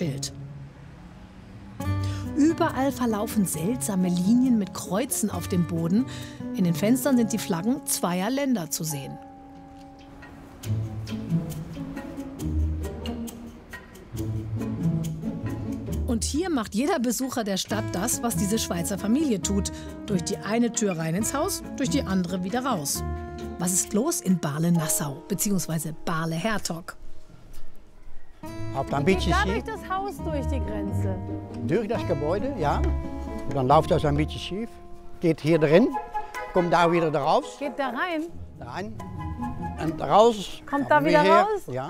Schild. Überall verlaufen seltsame Linien mit Kreuzen auf dem Boden. In den Fenstern sind die Flaggen zweier Länder zu sehen. Und hier macht jeder Besucher der Stadt das, was diese Schweizer Familie tut. Durch die eine Tür rein ins Haus, durch die andere wieder raus. Was ist los in Barle-Nassau bzw. Barle-Hertog? Ein bisschen Da schief. durch das Haus durch die Grenze. Durch das Gebäude, ja. Und dann läuft das ein bisschen schief. Geht hier drin, kommt da wieder raus. Geht da rein. Rein und raus. Kommt da Haben wir wieder hier. raus? Ja.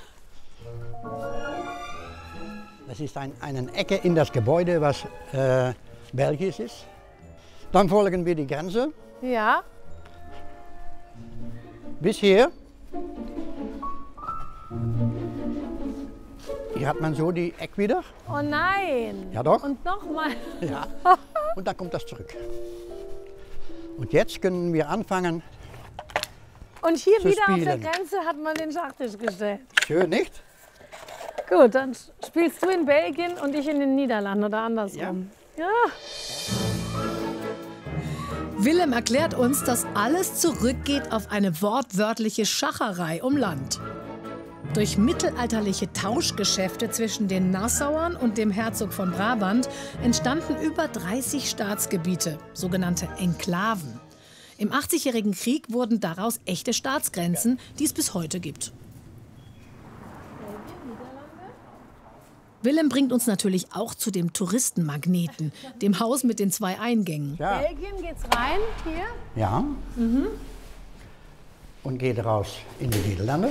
Das ist eine Ecke in das Gebäude, was belgisch ist. Dann folgen wir die Grenze Ja. bis hier. Hier hat man so die Eck wieder. Oh nein. Ja doch. Und nochmal. Ja. Und dann kommt das zurück. Und jetzt können wir anfangen. Und hier Zu wieder auf der spielen. Grenze hat man den Schachtisch gestellt. Schön, nicht? Gut, dann spielst du in Belgien und ich in den Niederlanden oder andersrum. Ja. Willem erklärt uns, dass alles zurückgeht auf eine wortwörtliche Schacherei um Land. Durch mittelalterliche Tauschgeschäfte zwischen den Nassauern und dem Herzog von Brabant entstanden über 30 Staatsgebiete, sogenannte Enklaven. Im 80-jährigen Krieg wurden daraus echte Staatsgrenzen, die es bis heute gibt. Willem bringt uns natürlich auch zu dem Touristenmagneten, dem Haus mit den 2 Eingängen. Ja. Belgien geht's rein, hier. Ja. Und geht raus in die Niederlande.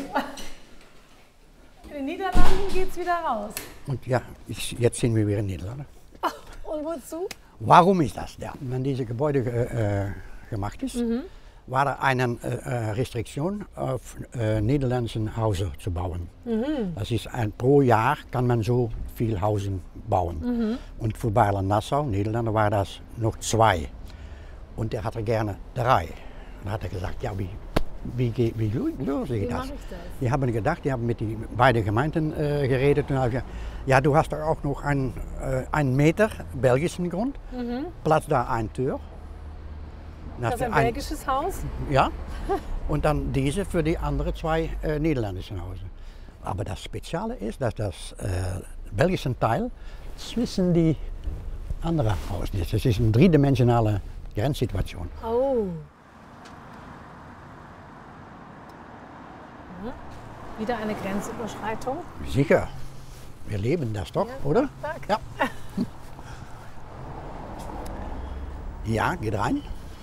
In den Niederlanden geht's wieder raus. Und ja, jetzt sind wir wieder in den Niederlanden. Und wozu? Warum ist das? Ja, wenn diese Gebäude gemacht ist, war da eine Restriktion auf niederländischen Häuser zu bauen. Das ist pro Jahr kann man so viel Häuser bauen. Und für Barle-Nassau, Niederlande, war das noch 2. Und er hatte gerne 3. Dann hat er gesagt, ja, wie löse ich das? mache ich das? Die haben gedacht, die haben mit den beiden Gemeinden geredet und haben gesagt, ja, du hast da auch noch einen Meter belgischen Grund, Platz da eine Tür. Das ist ein belgisches Haus. Ja, und dann diese für die anderen 2 niederländischen Häuser. Aber das Spezielle ist, dass das belgische Teil zwischen die anderen Häuser ist. Das ist eine dreidimensionale Grenzsituation. Oh. Wieder eine Grenzüberschreitung. Sicher, wir leben das doch, oder? Tag. Ja. Ja, geht rein.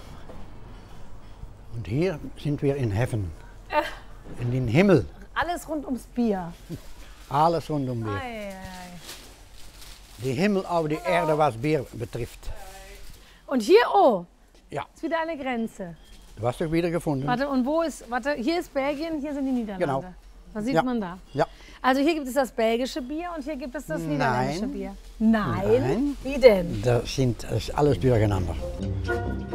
Und hier sind wir in Heaven, in den Himmel. Alles rund ums Bier. Alles rund um Bier. Ei, ei, ei. Die Himmel auf die Erde, was Bier betrifft. Und hier, oh, Ja, ist wieder eine Grenze. du hast dich wieder gefunden. Warte, und wo ist, warte, hier ist Belgien, hier sind die Niederlande. Genau. Was sieht Ja. man da? Ja. Also hier gibt es das belgische Bier und hier gibt es das niederländische Nein. Bier. Nein? Nein. Wie denn? Das ist alles durcheinander.